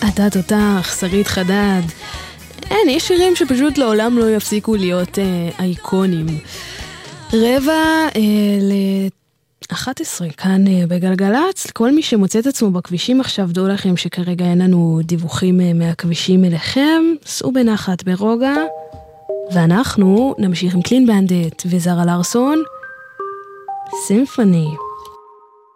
אתה תותח, שרית חדד. אין, יש שירים שפשוט לעולם לא יפסיקו להיות אייקונים. 10:45 כאן בגלגלץ. כל מי שמוצא את עצמו בכבישים עכשיו, דעו לכם שכרגע אין לנו דיווחים מהכבישים אליכם. סעו בנחת ברוגע. ואנחנו נמשיך עם קלין בנדט וזרה לארסון. סימפוני.